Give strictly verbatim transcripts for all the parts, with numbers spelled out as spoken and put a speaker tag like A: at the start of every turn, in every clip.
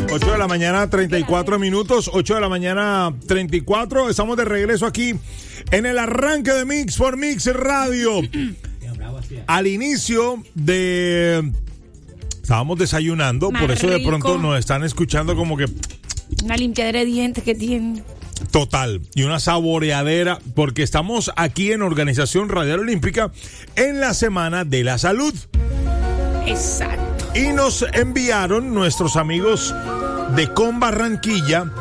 A: ocho de la mañana, treinta y cuatro minutos. ocho de la mañana, treinta y cuatro. Estamos de regreso aquí en el arranque de Mix por Mix Radio. Al inicio de... Estábamos desayunando,
B: Más
A: por eso de
B: rico.
A: pronto nos están escuchando como que...
B: Una limpiadera de dientes que tiene.
A: Total, y una saboreadera, porque estamos aquí en Organización Radial Olímpica en la Semana de la Salud.
B: Exacto.
A: Y nos enviaron nuestros amigos de Con Barranquilla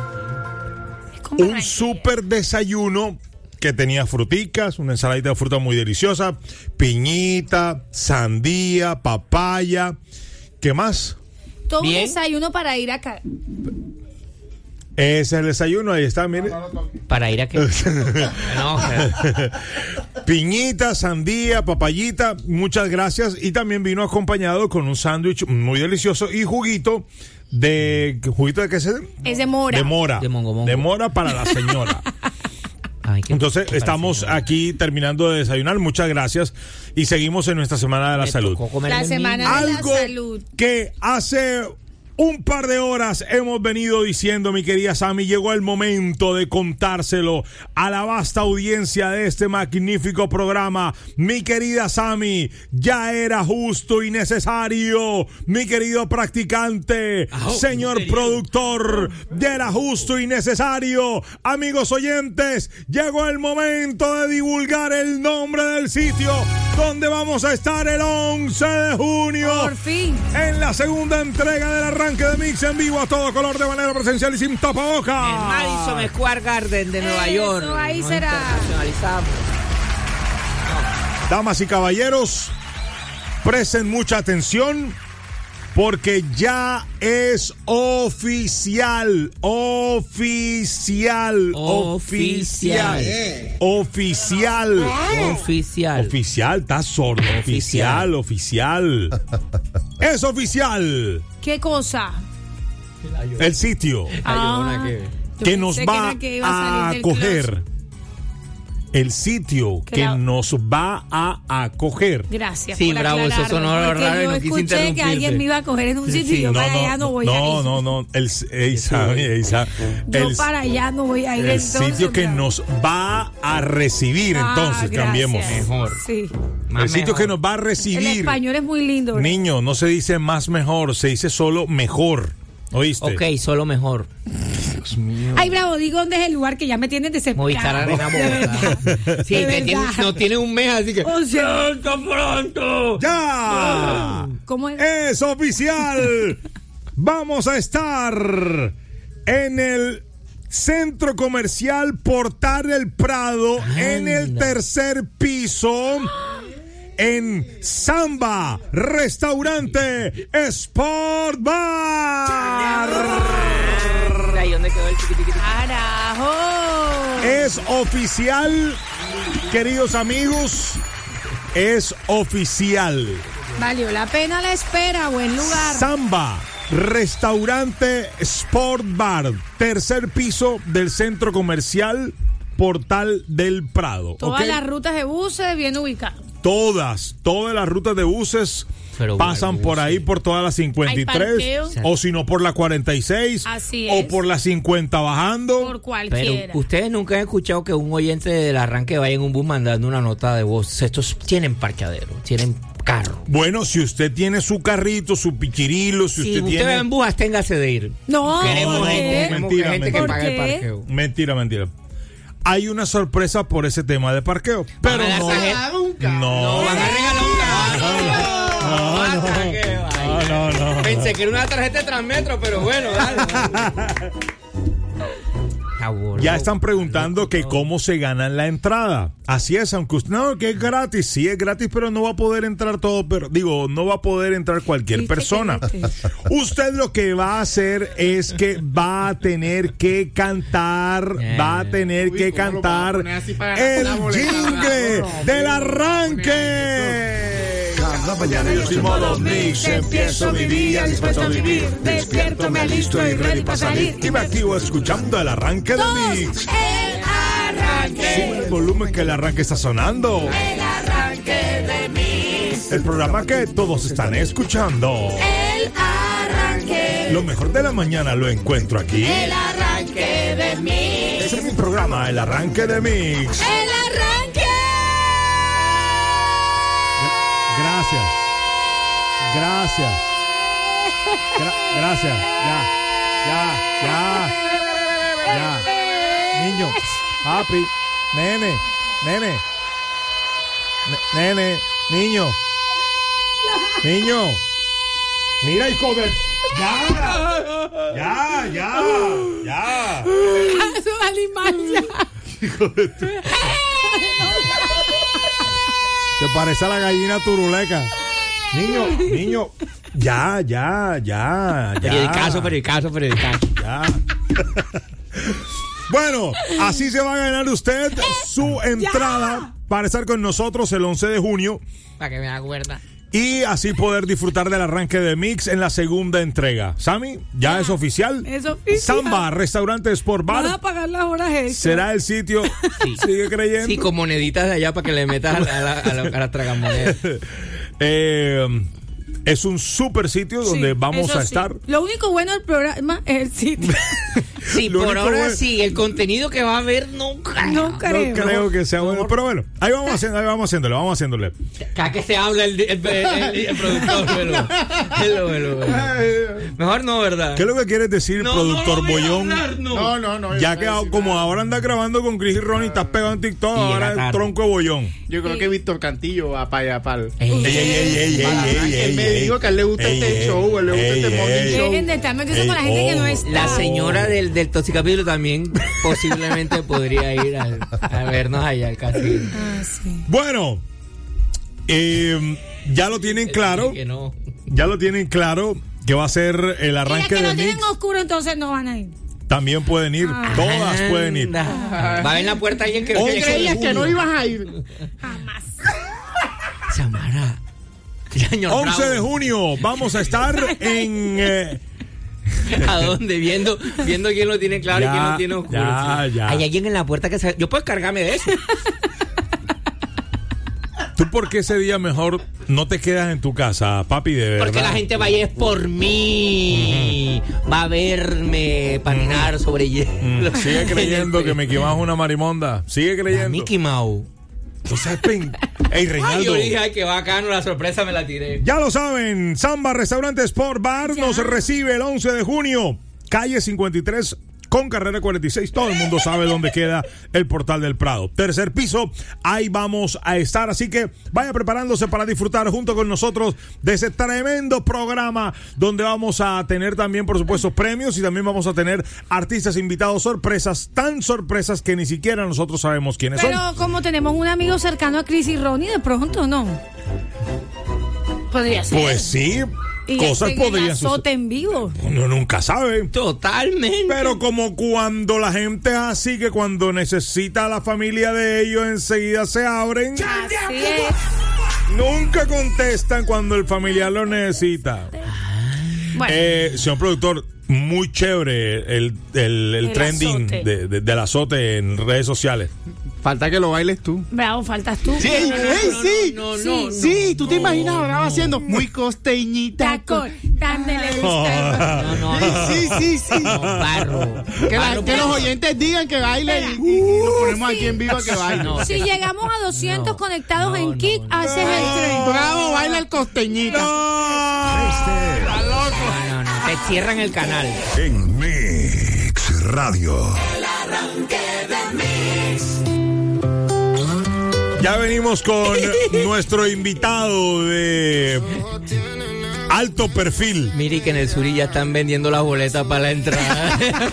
A: un súper desayuno que tenía fruticas, una ensaladita de fruta muy deliciosa, piñita, sandía, papaya. ¿Qué más?
B: Todo un
C: Bien.
B: desayuno para ir acá.
A: Ese es el desayuno, ahí está, mire.
C: Para ir a que. No,
A: Piñita, sandía, papayita, muchas gracias. Y también vino acompañado con un sándwich muy delicioso y juguito de... ¿Juguito de qué se?
B: Es de mora.
A: De mora.
C: De mongo mongo.
A: De mora para la señora.
C: Ay, qué-
A: Entonces
C: qué
A: estamos
C: parecido.
A: aquí terminando de desayunar. Muchas gracias. Y seguimos en nuestra Semana de la
C: Me
A: Salud.
C: tocó comerme
B: La
C: el
B: semana
C: mismo.
B: de la
A: Algo
B: salud.
A: que hace un par de horas hemos venido diciendo, mi querida Sammy, llegó el momento de contárselo a la vasta audiencia de este magnífico programa. Mi querida Sammy, ya era justo y necesario. Mi querido practicante,
C: Ajo,
A: señor
C: querido.
A: productor, ya era justo y necesario. Amigos oyentes, llegó el momento de divulgar el nombre del sitio donde vamos a estar el once de junio.
B: Por fin.
A: En la segunda entrega del arranque de Mix en vivo a todo color de manera presencial y sin
C: En
A: tapabocas.
C: Madison Square Garden de Nueva
B: Eso,
C: York.
B: ahí
C: Nos
B: será.
C: internacionalizamos.
A: Damas y caballeros, presten mucha atención porque ya es oficial, oficial,
C: Oficial.
A: oficial,
C: Oficial.
A: oficial, está sordo, oficial, oficial, es oficial,
B: ¿Qué cosa?
A: el sitio
B: Ah, yo
A: que nos
B: pensé
A: va
B: era que iba a
A: a
B: salir del
A: acoger,
B: closet.
A: el sitio que
B: Claro.
A: nos va a acoger.
B: Gracias.
C: Sí,
B: por
C: bravo, eso
B: aclararme,
C: sonó
B: porque
C: raro y
B: yo
C: no quise
B: escuché que
C: interrumpirte.
B: alguien me iba a coger en un sitio y yo
A: No,
B: para
A: no,
B: allá no voy a
A: no,
B: ir.
A: no, no, el, ey, Sammy, ey, Sa-
B: Yo
A: el,
B: para allá no voy a ir.
A: el
B: entonces,
A: sitio que
B: bravo.
A: nos va a recibir,
B: Ah,
A: entonces,
B: gracias.
A: cambiemos.
C: Mejor.
B: Sí.
C: Más
A: El sitio
C: mejor.
A: que nos va a
B: El
A: recibir.
B: español es muy lindo. ¿verdad?
A: Niño, no se dice más mejor, se dice solo mejor. ¿Oíste?
C: Ok, solo mejor.
A: Dios mío.
B: Ay, bravo, digo dónde es el lugar que ya me tienen desesperado.
C: Movistar Arena
B: De
C: Bogotá.
B: verdad.
C: Sí,
B: De
C: que tiene-
B: verdad.
C: no tiene un mes, así que.
B: O sea,
C: ¡Pronto, pronto!
A: ¡Ya!
B: ¿cómo es?
A: ¡Es oficial! Vamos a estar en el Centro Comercial Portal del Prado, en el
C: Anda.
A: tercer piso, en Samba Restaurante Sport Bar.
C: Ahí donde quedó el chiquitiquiti.
B: ¡Carajo!
A: Es oficial, queridos amigos, es oficial.
B: Valió la pena la espera, buen lugar.
A: Samba Restaurante Sport Bar, tercer piso del Centro Comercial Portal del Prado.
B: Todas
A: ¿ok?
B: las rutas de buses bien ubicadas.
A: Todas, todas las rutas de buses
C: Pero
A: pasan
C: bueno,
A: por
C: sí.
A: ahí por todas las cincuenta y
B: Hay
A: tres,
B: parqueo.
A: o si no por la cuarenta y seis,
B: Así
A: o
B: es.
A: por la cincuenta bajando.
B: Por cualquiera.
C: Pero ustedes nunca han escuchado que un oyente del arranque vaya en un bus mandando una nota de voz. Estos tienen parqueadero, tienen carro.
A: Bueno, si usted tiene su carrito, su pichirilo, si,
C: Si
A: usted,
C: usted,
A: tiene...
C: va en bus, absténgase de ir.
B: No,
C: Queremos
B: ¿por
C: gente,
B: qué?
C: queremos
A: Mentira,
C: gente que
A: mentira.
C: pague el
B: ¿Por qué?
C: parqueo.
A: Mentira, mentira. Hay una sorpresa por ese tema de parqueo, pero
C: Van a dar
A: no...
C: tarjeta.
A: No,
C: No, van a regalar un carro.
A: No, no,
C: Hasta
A: no.
C: que vaya.
A: No, no, no.
C: Pensé que era una tarjeta de Transmetro, pero bueno, dale.
A: Ya están preguntando que cómo se ganan la entrada. Así es, aunque usted, no, que es gratis, sí es gratis, pero no va a poder entrar todo, pero digo, no va a poder entrar cualquier
B: ¿Viste
A: persona.
B: que viste?
A: Usted lo que va a hacer es que va a tener que cantar, va a tener que cantar el jingle del arranque. Cada mañana yo soy modo mix, empiezo mi día dispuesto a vivir, despierto, me alisto y ready para salir y me activo escuchando el arranque de
B: Todos,
A: mix.
B: el arranque.
A: Sube el volumen que el arranque está sonando.
B: El arranque de mix.
A: El programa que todos están escuchando.
B: El arranque
A: Lo mejor de la mañana lo encuentro aquí.
B: El arranque de Mix.
A: Ese es mi programa, el arranque de Mix.
B: El arranque.
A: Gracias. Gracias. Gra- gracias. Ya. Ya. Ya. Ya. Niño. Papi. Nene. Nene. Ne- nene. Niño. Niño. Mira, hijo de... Ya. Ya, ya. Ya.
B: Es un animal ya.
A: Hijo de tu... Te parece a la gallina turuleca. Niño, niño. Ya, ya, ya, ya.
C: Periodicazo, periodicazo, periodicazo.
A: Ya. Bueno, así se va a ganar usted su entrada para estar con nosotros el once de junio.
C: Para que me acuerda.
A: Y así poder disfrutar del arranque de Mix en la segunda entrega. Sammy, ya, ya es oficial.
B: Es oficial.
A: Samba, restaurante Sport Bar.
B: Van a pagar las horas extras.
A: Será el sitio.
C: Sí.
A: Sigue creyendo.
C: Sí, con moneditas de allá para que le metas a la, a la, a la, a la tragamoneda.
A: eh, es un super sitio donde
B: Sí,
A: vamos
B: eso
A: a
B: sí.
A: estar.
B: Lo único bueno del programa es el sitio.
C: Sí,
A: Lo
C: por
A: único
C: ahora
A: bueno-
C: sí, el contenido que va a haber nunca.
B: No creo.
A: No creo que sea bueno, pero bueno, ahí vamos haciendo, ahí vamos haciéndole, vamos haciéndole.
C: Cada que se habla el, el, el, el- el productor, velo. Velo, velo, velo. Mejor no, ¿verdad?
A: ¿Qué es lo que quieres decir,
C: No,
A: productor
C: no, no voy a
A: Bollón?
C: hablar, no.
D: No, no, no.
A: Ya
D: yo
A: que
D: no voy a decir
A: como
D: nada.
A: ahora anda grabando con Chris y Ronnie, estás pegado en TikTok,
C: Y
A: ahora
C: llega
A: el
C: tarde.
A: tronco de Bollón.
D: Yo creo que Víctor Cantillo va para allá, pal.
C: Ey,
A: Ey, ey, ey, ey,
D: Para
A: ey,
D: arranque,
A: ey,
D: él me
A: ey,
D: dijo que a él le gusta
A: ey,
D: este
A: ey,
D: show, a él le gusta
A: ey,
D: este morning
A: ey.
D: show.
B: Dejen de estar metiendo
A: Ey,
B: con la gente que no
A: oh.
B: está.
C: La señora del, del toxicapítulo también posiblemente podría ir al- a, vernos allá al casino.
B: Ah, sí.
A: Bueno, eh, ya lo tienen claro,
C: Que no.
A: ya lo tienen claro que va a ser el
B: Y las
A: arranque
B: que
A: de
B: no
A: Mix.
B: tienen oscuro, entonces no van a ir.
A: También pueden ir,
B: Ah.
A: todas pueden ir.
C: Anda. Va a ver en la puerta alguien que...
A: Once
D: ¿Qué creías que no ibas a ir?
B: Jamás.
C: Samara. Señor
A: once
C: Bravo.
A: de junio vamos a estar en... eh,
C: ¿A dónde? Viendo, viendo quién lo tiene claro
A: Ya,
C: y quién lo tiene oscuro.
A: ya,
C: sí.
A: ya.
C: Hay alguien en la puerta que se... Yo puedo cargarme de eso.
A: ¿Tú por qué ese día mejor no te quedas en tu casa, papi, de verdad?
C: Porque la gente va a ir es por mí. Va a verme patinar sobre hielo.
A: Mm, Sigue creyendo que Mickey Mouse es una marimonda. Sigue
C: La
A: creyendo.
C: Mickey Mouse.
A: Tú sabes, pen- Ey,
C: Ay,
A: Reinaldo.
C: yo dije, ay, qué bacano, la sorpresa me la tiré.
A: Ya lo saben, Samba Restaurante Sport Bar
B: Ya.
A: nos recibe el once de junio. Calle cincuenta y tres con carrera cuarenta y seis. Todo el mundo sabe dónde queda el Portal del Prado. Tercer piso, ahí vamos a estar. Así que vaya preparándose para disfrutar junto con nosotros de ese tremendo programa donde vamos a tener también, por supuesto, premios y también vamos a tener artistas invitados, sorpresas, tan sorpresas que ni siquiera nosotros sabemos quiénes son.
B: Pero como tenemos un amigo cercano a Chris y Ronnie, de pronto no. Podría ser.
A: Pues sí,
B: y
A: cosas
B: hacen el
A: podrían
B: azote
A: suceder.
B: en vivo.
A: Uno nunca sabe.
C: Totalmente.
A: Pero como cuando la gente es así, que cuando necesita a la familia de ellos enseguida se abren,
B: Así es.
A: nunca contestan cuando el familiar lo necesita.
B: Bueno,
A: Eh, señor productor, muy chévere el, el, el
B: El
A: trending
B: azote.
A: de, de- del azote en redes sociales.
D: Falta que lo bailes tú.
B: bravo, faltas tú.
D: Sí, ey, ey, sí.
C: no,
B: Sí.
C: no, no,
D: Sí, tú te
C: no,
D: imaginas
C: no.
D: ahora haciendo muy costeñita.
B: Tacón, tanto le gusta.
C: No, no, no.
D: Sí, sí, sí.
C: No, barro.
D: Que, la-
C: Barro,
D: que los
C: barro.
D: oyentes digan que baile y, y- y lo ponemos aquí en vivo a que baile.
C: No.
B: Si llegamos a doscientos
C: No,
B: conectados
C: no,
B: en
C: no,
B: Kik,
C: no.
B: haces el tren.
D: Bravo, baila el costeñita. Está loco.
C: No, no, no. Te cierran el canal.
E: En Mix Radio.
A: Ya venimos con nuestro invitado de alto perfil.
C: Mire que en el Suri ya están vendiendo las boletas para la entrada.